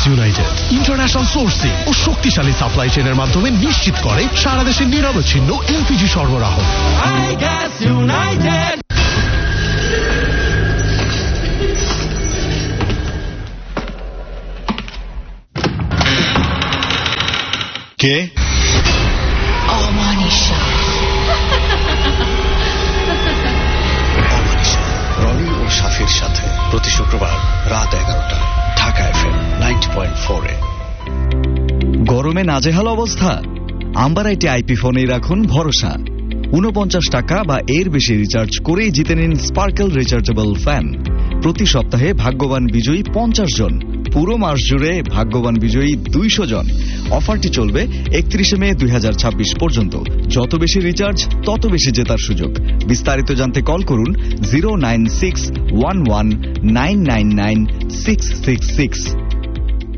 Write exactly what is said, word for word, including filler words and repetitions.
United international sourcing ও শক্তিশালী supply চেইনের মাধ্যমে নিশ্চিত করে সারা দেশে নিরবচ্ছিন্ন এলপিজি সরবরাহ। কে? অমানিশা। অমানিশা রনি ও শাফির সাথে প্রতি শুক্রবার রাত এগারোটা Dhaka FM ninety point four এ। গরমে নাজেহাল অবস্থা? আম্বারাইটি আইপি ফোনেই রাখুন ভরসা। উনপঞ্চাশ টাকা বা এর বেশি রিচার্জ করেই জিতে নিন স্পার্কেল রিচার্জেবল ফ্যান। প্রতি সপ্তাহে ভাগ্যবান বিজয়ী পঞ্চাশ জন, পুরো মাস জুড়ে ভাগ্যবান বিজয়ী দুইশো জন। অফারটি চলবে একত্রিশে মে দুই হাজার ছাব্বিশ পর্যন্ত। যত বেশি রিচার্জ তত বেশি জেতার সুযোগ। বিস্তারিত জানতে কল করুন zero nine six one one nine nine nine six six six.